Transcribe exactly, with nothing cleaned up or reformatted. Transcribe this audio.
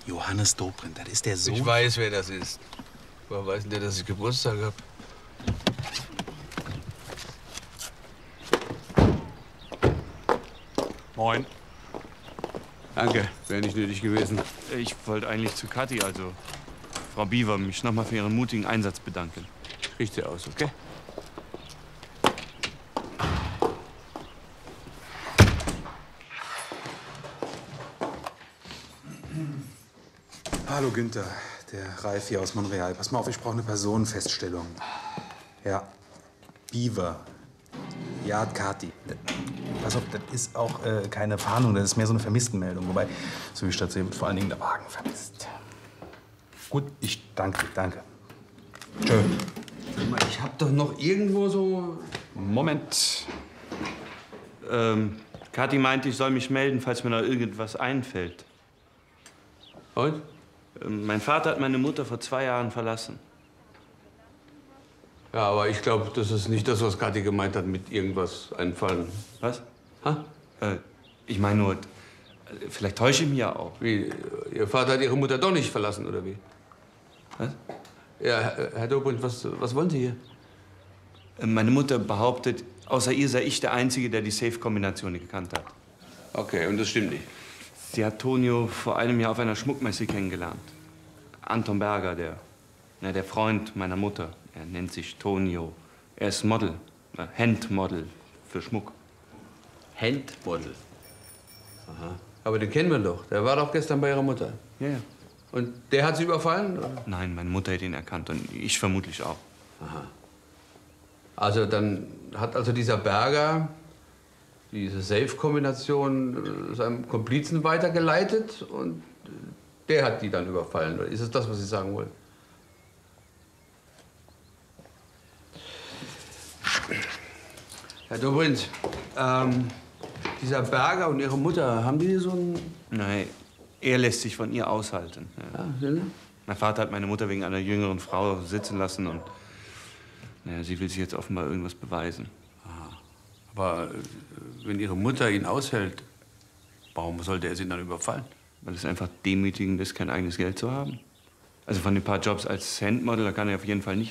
Johannes Dobrindt, das ist der Sohn. Ich weiß, wer das ist. Woher weiß denn der, dass ich Geburtstag hab? Moin. Danke, wäre nicht nötig gewesen. Ich wollte eigentlich zu Kathi, also Frau Biewer, mich nochmal für ihren mutigen Einsatz bedanken. Richte aus, okay? Hallo Günther, der Ralf hier aus Montreal. Pass mal auf, ich brauche eine Personenfeststellung. Ja, Biewer. Ja, Kathi. Pass auf, das ist auch äh, keine Fahndung, das ist mehr so eine Vermisstenmeldung. Wobei, so wie ich das sehe, wird vor allen Dingen der Wagen vermisst. Gut, ich danke, danke. Tschö. Ich hab doch noch irgendwo so... Moment. Ähm, Kathi meint, ich soll mich melden, falls mir noch irgendwas einfällt. Und? Ähm, mein Vater hat meine Mutter vor zwei Jahren verlassen. Ja, aber ich glaube, das ist nicht das, was Kathi gemeint hat mit irgendwas einfallen. Was? Ha? Äh, ich meine nur, vielleicht täusche ich mich ja auch. Wie? Ihr Vater hat Ihre Mutter doch nicht verlassen, oder wie? Was? Ja, Herr Dobrindt, was, was wollen Sie hier? Äh, meine Mutter behauptet, außer ihr sei ich der Einzige, der die Safe-Kombination gekannt hat. Okay, und das stimmt nicht. Sie hat Tonio vor einem Jahr auf einer Schmuckmesse kennengelernt. Anton Berger, der, na, der Freund meiner Mutter. Er nennt sich Tonio. Er ist Model, äh, Handmodel für Schmuck. Handmodel? Aha. Aber den kennen wir doch. Der war doch gestern bei Ihrer Mutter. Ja, ja. Und der hat Sie überfallen? Oder? Nein, meine Mutter hat ihn erkannt und ich vermutlich auch. Aha. Also dann hat also dieser Berger diese Safe-Kombination seinem Komplizen weitergeleitet und der hat die dann überfallen. Oder ist es das, was Sie sagen wollen? Herr Dobrindt, ähm, dieser Berger und Ihre Mutter, haben die so ein... Nein, er lässt sich von ihr aushalten. Ja. Ja, mein Vater hat meine Mutter wegen einer jüngeren Frau sitzen lassen und naja, sie will sich jetzt offenbar irgendwas beweisen. Aha. Aber äh, wenn Ihre Mutter ihn aushält, warum sollte er Sie dann überfallen? Weil es einfach demütigend ist, kein eigenes Geld zu haben. Also von den paar Jobs als Handmodel, da kann er auf jeden Fall nicht